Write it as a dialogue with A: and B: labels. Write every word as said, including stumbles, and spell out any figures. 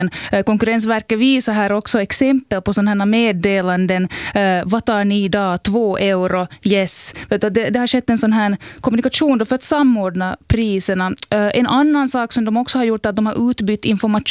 A: Konkurrensverket visar här också exempel på sådana här meddelanden. Eh, vad tar ni idag? Två euro? Yes. Det, det har skett en sån här kommunikation då för att samordna priserna. Eh, en annan sak som de också har gjort är att de har utbytt information